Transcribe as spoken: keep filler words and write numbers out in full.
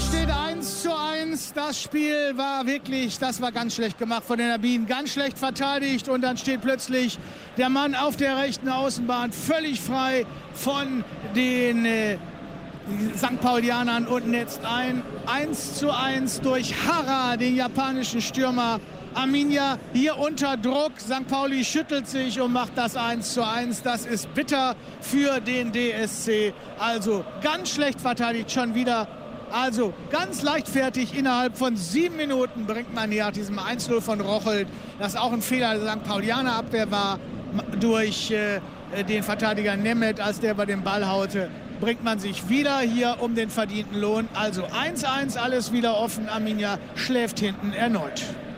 steht eins zu eins. Das Spiel war wirklich, das war ganz schlecht gemacht von den Arbinen. Ganz schlecht verteidigt und dann steht plötzlich der Mann auf der rechten Außenbahn völlig frei von den äh, Sankt Paulianern und netzt ein. eins zu eins durch Hara, den japanischen Stürmer. Arminia hier unter Druck. Sankt Pauli schüttelt sich und macht das eins zu eins. Das ist bitter für den D S C. Also ganz schlecht verteidigt schon wieder. Also ganz leichtfertig innerhalb von sieben Minuten bringt man hier diesem eins null von Rochelt, das auch ein Fehler der Sankt Paulianer Abwehr war, durch äh, den Verteidiger Nemeth, als der bei dem Ball haute, bringt man sich wieder hier um den verdienten Lohn. Also eins eins, alles wieder offen. Arminia schläft hinten erneut.